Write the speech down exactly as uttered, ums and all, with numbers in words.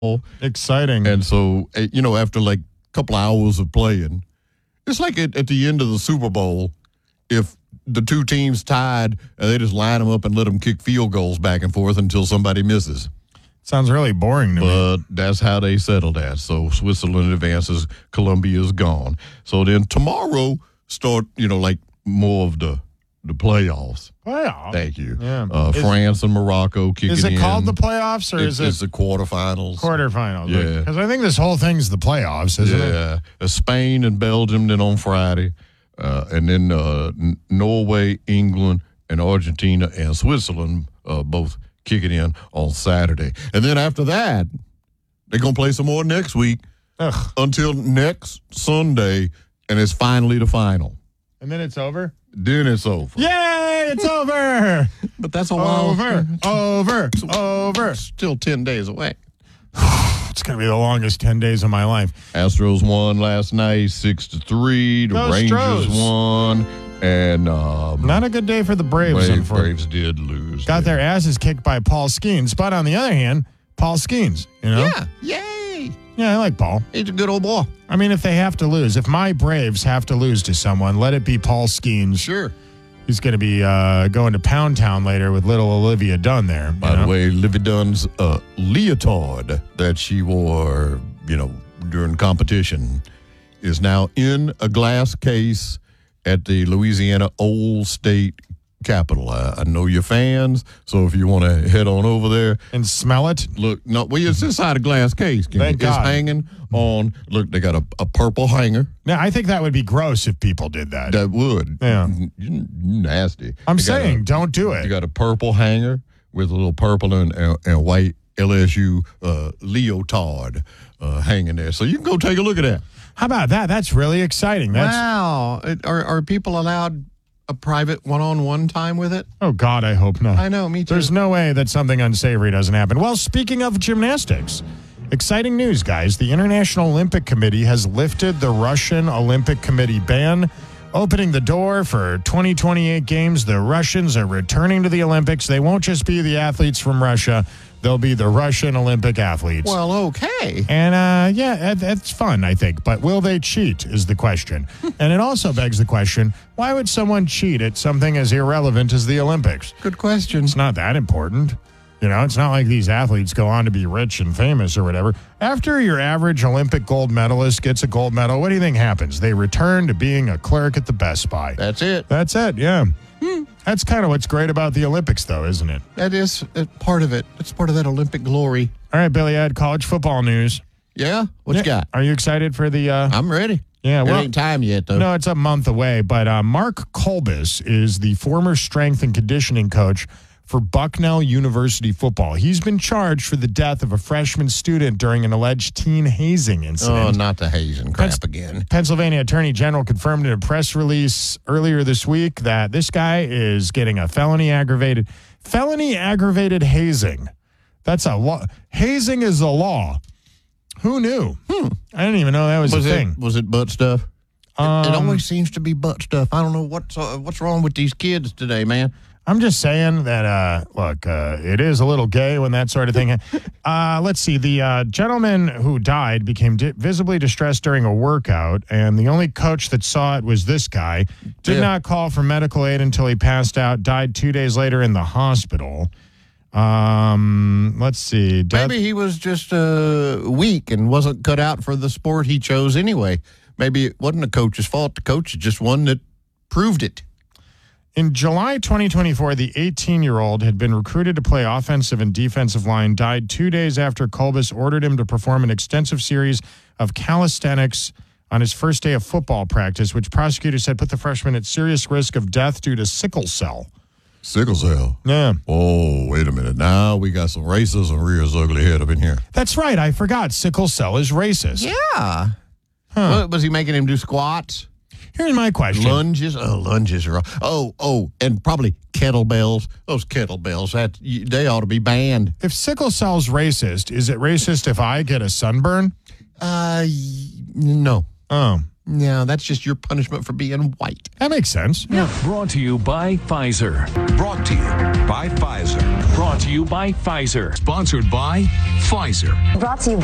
Exciting. And so, eh, you know, after like a couple hours of playing, it's like at, at the end of the Super Bowl, if the two teams tied, and they just line them up and let them kick field goals back and forth until somebody misses. Sounds really boring to but me. But that's how they settled that. So Switzerland advances, Colombia's gone. So then tomorrow start, you know, like more of the the playoffs. Playoffs? Thank you. Yeah. Uh, is, France and Morocco kicking in. Is it in. called the playoffs or it, is it? It's the quarterfinals. Quarterfinals. Yeah. Because I think this whole thing's the playoffs, isn't yeah. it? Yeah. Uh, Spain and Belgium then on Friday. Uh, and then uh, N- Norway, England, and Argentina and Switzerland uh, both kicking in on Saturday. And then after that, they're going to play some more next week Ugh. until next Sunday, and it's finally the final. And then it's over? Then it's over. Yay, it's over. But that's a while. Over, over, over. Still ten days away. It's going to be the longest ten days of my life. Astros won last night, six to three. The Go Rangers Stros. won. And um, Not a good day for the Braves, Braves, unfortunately. Braves did lose. Got their asses kicked by Paul Skeens. But on the other hand, Paul Skeens, you know? Yeah. Yay. Yeah, I like Paul. He's a good old boy. I mean, if they have to lose, if my Braves have to lose to someone, let it be Paul Skeens. Sure. He's going to be uh, going to Pound Town later with little Olivia Dunn there. By the way, Olivia Dunn's uh, leotard that she wore, you know, during competition is now in a glass case at the Louisiana Old State Capitol. I, I know you're fans, so if you want to head on over there and smell it, look. No, well, it's inside a glass case. Thank it's God. hanging on. Look, they got a, a purple hanger. Now, I think that would be gross if people did that. That would. Yeah. You, you nasty. I'm They got saying, a- don't do it. You got a purple hanger with a little purple and, and, and white L S U uh, leotard uh, hanging there. So you can go take a look at that. How about that? That's really exciting. That's Wow. It- Are, are people allowed a private one-on-one time with it? Oh, God, I hope not. I know, me too. There's no way that something unsavory doesn't happen. Well, speaking of gymnastics, exciting news, guys. The International Olympic Committee has lifted the Russian Olympic Committee ban, opening the door for twenty twenty-eight games. The Russians are returning to the Olympics. They won't just be the athletes from Russia. They'll be the Russian Olympic athletes. Well, okay. And, uh, yeah, that- that's fun, I think. But will they cheat is the question. And it also begs the question, why would someone cheat at something as irrelevant as the Olympics? Good question. It's not that important. You know, it's not like these athletes go on to be rich and famous or whatever. After your average Olympic gold medalist gets a gold medal, what do you think happens? They return to being a clerk at the Best Buy. That's it. That's it, yeah. Hmm. That's kind of what's great about the Olympics, though, isn't it? That is uh, part of it. It's part of that Olympic glory. All right, Billy, I had college football news. Yeah? What you got? Are you excited for the... Uh, I'm ready. yeah, well, it ain't time yet, though. No, it's a month away. But uh, Mark Kolbus is the former strength and conditioning coach for Bucknell University football. He's been charged for the death of a freshman student during an alleged teen hazing incident. Oh, not the hazing crap Pens- again. Pennsylvania Attorney General confirmed in a press release earlier this week that this guy is getting a felony aggravated felony aggravated hazing. That's a law. Hazing is a law. Who knew? Hmm. I didn't even know that was, Was a it, thing. was it butt stuff? Um, it, it always seems to be butt stuff. I don't know what's uh, what's wrong with these kids today, man. I'm just saying that, uh, look, uh, it is a little gay when that sort of thing. uh, let's see. The uh, gentleman who died became di- visibly distressed during a workout, and the only coach that saw it was this guy. Did Yeah. not call for medical aid until he passed out, died two days later in the hospital. Um, let's see. Death- Maybe he was just uh, weak and wasn't cut out for the sport he chose anyway. Maybe it wasn't the coach's fault. The coach is just one that proved it. In July twenty twenty-four, the eighteen-year-old had been recruited to play offensive and defensive line, died two days after Kolbus ordered him to perform an extensive series of calisthenics on his first day of football practice, which prosecutors said put the freshman at serious risk of death due to sickle cell. Sickle cell. Yeah. Oh, wait a minute. Now we got some racism rear his ugly head up in here. That's right. I forgot. Sickle cell is racist. Yeah. Huh. Was he making him do squats? Here's my question. Lunges? Oh, lunges are. Oh, oh, and probably kettlebells. Those kettlebells, that, they ought to be banned. If sickle cell's racist, is it racist if I get a sunburn? Uh, no. Oh. No, that's just your punishment for being white. That makes sense. Brought to you by Pfizer. Brought to you by Pfizer. Brought to you by Pfizer. Sponsored by Pfizer. Brought to you